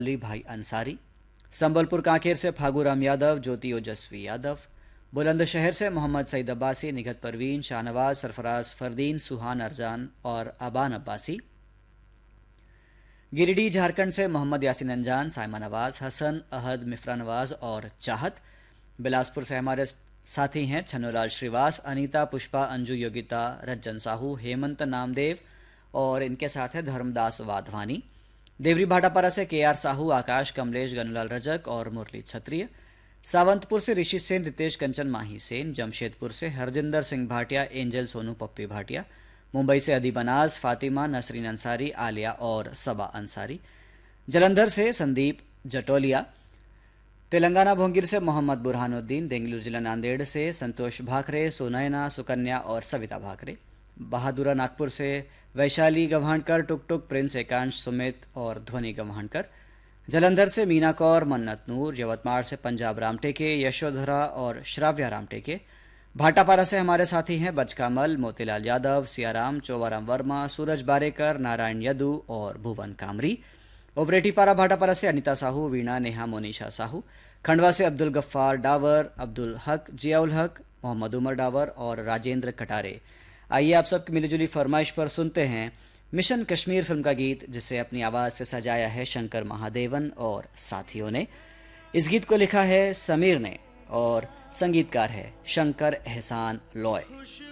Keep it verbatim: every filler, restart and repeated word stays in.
अली भाई अंसारी, संबलपुर कांकेर से फागूराम यादव, ज्योति ओजस्वी यादव, बुलंदशहर से मोहम्मद सईद अब्बासी, निगत परवीन, शाहनवाज, सरफराज फरदीन, सुहान अरजान और अबान अब्बासी, गिरिडीह झारखंड से मोहम्मद यासिन अंजान, साइमा नवाज, हसन अहद, मिफ्रा नवाज और चाहत। बिलासपुर से हमारे साथी हैं छन्नूलाल श्रीवास, अनीता, पुष्पा, अंजू योगिता, रज्जन साहू, हेमंत नामदेव और इनके साथ है धर्मदास वाधवानी। देवरी भाटापारा से के आर साहू, आकाश, कमलेश, गनुलाल रजक और मुरली छत्रिय। सावंतपुर से ऋषि सेन, रितेश कंचन, माही सेन। जमशेदपुर से हरजिंदर सिंह भाटिया, एंजल सोनू, पप्पी भाटिया। मुंबई से अदीब अनाज, फातिमा, नसरीन अंसारी, आलिया और सबा अंसारी। जलंधर से संदीप जटोलिया। तेलंगाना भोंगिर से मोहम्मद बुरहानुद्दीन। बेंगलुरु जिला नांदेड़ से संतोष भाखरे, सुनैना, सुकन्या और सविता भाखरे। बहादुरा नागपुर से वैशाली गव्हाणकर, टुक टुक, प्रिंस, एकांश, सुमित और ध्वनि गव्हाणकर। जलंधर से मीना कौर, मन्नत नूर। यवतमाड़ से पंजाब रामटेके, यशोधरा और श्राव्या रामटेके। भाटापारा से हमारे साथी हैं बचकामल, मोतीलाल यादव, सियाराम, चोवाराम वर्मा, सूरज बारेकर, नारायण यदु और भुवन कामरी। ओबरेटीपारा भाटापारा से अनिता साहू, वीणा, नेहा, मोनिशा साहू। खंडवा से अब्दुल गफ्फार डावर, अब्दुल हक, जियाउल हक, मोहम्मद उमर डावर और राजेंद्र कटारे। आइए आप सबकी मिलीजुली फरमाइश पर सुनते हैं मिशन कश्मीर फिल्म का गीत, जिसे अपनी आवाज से सजाया है शंकर महादेवन और साथियों ने। इस गीत को लिखा है समीर ने और संगीतकार है शंकर एहसान लॉय।